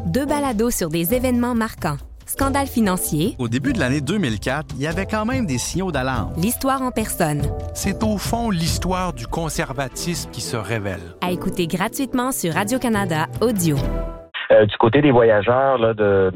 Deux balados sur des événements marquants. Scandale financier. Au début de l'année 2004, il y avait quand même des signaux d'alarme. L'histoire en personne. C'est au fond l'histoire du conservatisme qui se révèle. À écouter gratuitement sur Radio-Canada Audio. Du côté des voyageurs, là, de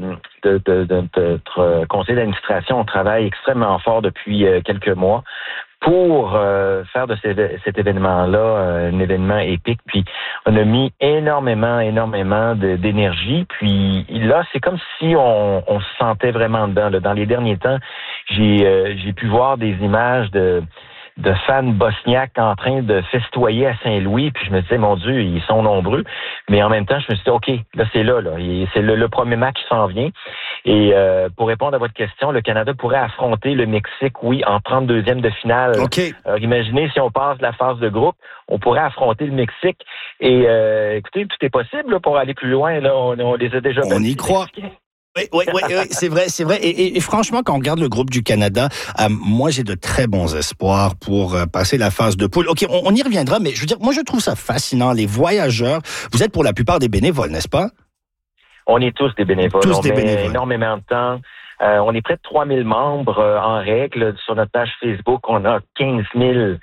notre conseil d'administration, on travaille extrêmement fort depuis quelques mois pour faire de cet événement-là un événement épique. Puis on a mis énormément d'énergie. Puis là, c'est comme si on se sentait vraiment dedans. Là. Dans les derniers temps, j'ai pu voir des images de fans bosniaques en train de festoyer à Saint-Louis, puis je me disais, mon Dieu, ils sont nombreux, mais en même temps, je me suis dit, OK, là, c'est là, c'est le premier match qui s'en vient, et pour répondre à votre question, le Canada pourrait affronter le Mexique, oui, en 32e de finale. Okay. Alors, imaginez, si on passe la phase de groupe, on pourrait affronter le Mexique, et écoutez, tout est possible là, pour aller plus loin, là, on les a déjà On y croit. Oui, c'est vrai. Et franchement, quand on regarde le groupe du Canada, moi, j'ai de très bons espoirs pour passer la phase de poule. OK, on y reviendra, mais je veux dire, moi, je trouve ça fascinant. Les voyageurs, vous êtes pour la plupart des bénévoles, n'est-ce pas? On est tous des bénévoles. On met énormément de temps. On est près de 3000 membres en règle. Sur notre page Facebook, on a 15 000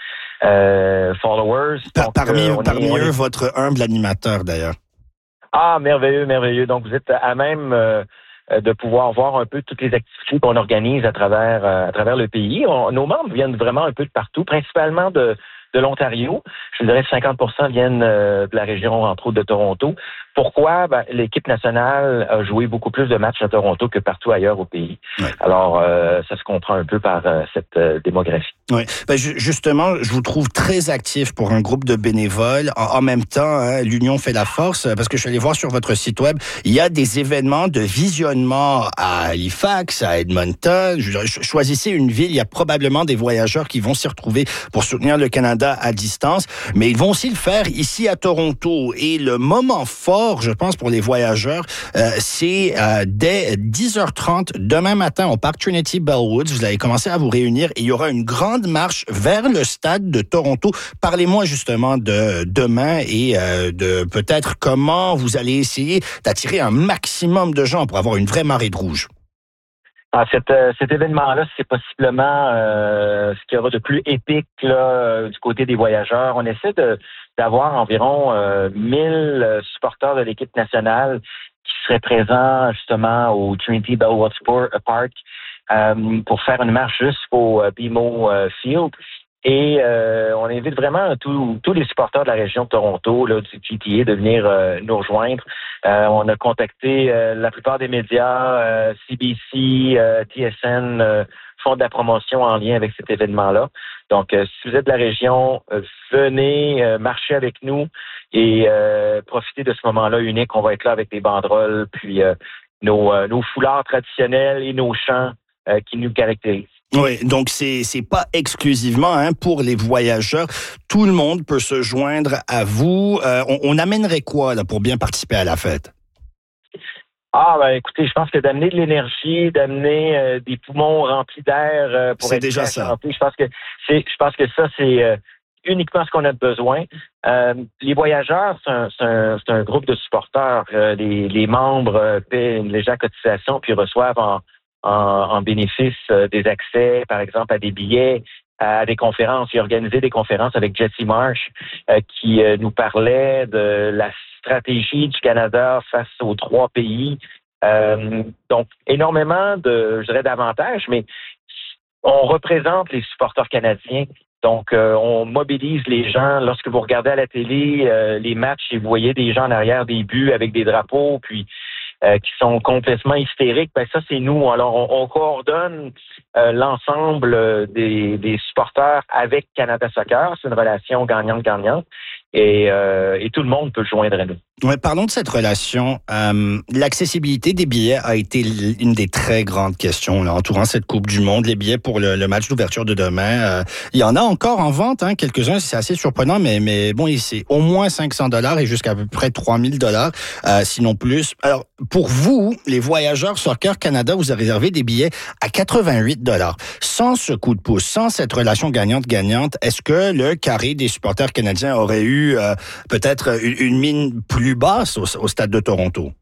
followers. Parmi eux, votre humble animateur, d'ailleurs. Ah, merveilleux. Donc, vous êtes à même de pouvoir voir un peu toutes les activités qu'on organise à travers le pays. Nos membres viennent vraiment un peu de partout, principalement de l'Ontario. Je dirais que 50% viennent de la région, entre autres, de Toronto. Pourquoi? L'équipe nationale a joué beaucoup plus de matchs à Toronto que partout ailleurs au pays. Ouais. Alors, ça se comprend un peu par cette démographie. Oui. Justement, je vous trouve très actif pour un groupe de bénévoles. En même temps, l'union fait la force, parce que je suis allé voir sur votre site web, il y a des événements de visionnement à Halifax, à Edmonton. Choisissez une ville, il y a probablement des voyageurs qui vont s'y retrouver pour soutenir le Canada à distance, mais ils vont aussi le faire ici à Toronto. Et le moment fort, je pense, pour les voyageurs, c'est dès 10h30 demain matin au parc Trinity Bellwoods. Vous allez commencer à vous réunir et il y aura une grande marche vers le stade de Toronto. Parlez-moi justement de demain et de peut-être comment vous allez essayer d'attirer un maximum de gens pour avoir une vraie marée de rouge. Cet événement-là, c'est possiblement ce qu'il y aura de plus épique là, du côté des voyageurs. On essaie d'avoir environ 1000 supporters de l'équipe nationale qui seraient présents justement au Trinity Bellwoods Park pour faire une marche jusqu'au BMO Field. Et on invite vraiment tous les supporters de la région de Toronto, là, du GTA, de venir nous rejoindre. On a contacté la plupart des médias, CBC, TSN, font de la promotion en lien avec cet événement-là. Donc, si vous êtes de la région, venez marcher avec nous et profitez de ce moment-là unique. On va être là avec des banderoles, puis nos foulards traditionnels et nos chants qui nous caractérisent. Oui, donc c'est pas exclusivement pour les voyageurs. Tout le monde peut se joindre à vous. On amènerait quoi là pour bien participer à la fête? Écoutez, je pense que d'amener de l'énergie, d'amener des poumons remplis d'air pour c'est être déjà ça. Je pense que ça c'est uniquement ce qu'on a besoin. Les voyageurs, c'est un groupe de supporters. Les membres paient une légère cotisation puis reçoivent en bénéfice des accès, par exemple, à des billets, à des conférences. Il a organisé des conférences avec Jesse Marsh qui nous parlait de la stratégie du Canada face aux 3 pays. Donc, énormément d'avantages, mais on représente les supporters canadiens. Donc, on mobilise les gens. Lorsque vous regardez à la télé les matchs et vous voyez des gens en arrière des buts avec des drapeaux, puis qui sont complètement hystériques, ça, c'est nous. Alors, on coordonne l'ensemble des supporters avec Canada Soccer. C'est une relation gagnante-gagnante. Et tout le monde peut joindre à nous. Ouais, parlons de cette relation. L'accessibilité des billets a été une des très grandes questions là, entourant cette Coupe du Monde. Les billets pour le match d'ouverture de demain, il y en a encore en vente, quelques-uns. C'est assez surprenant, mais bon, c'est au moins $500 et jusqu'à peu près $3000, sinon plus. Alors, pour vous, les voyageurs Soccer Canada, vous avez réservé des billets à $88. Sans ce coup de pouce, sans cette relation gagnante-gagnante, est-ce que le carré des supporters canadiens aurait eu peut-être une mine plus basse au stade de Toronto?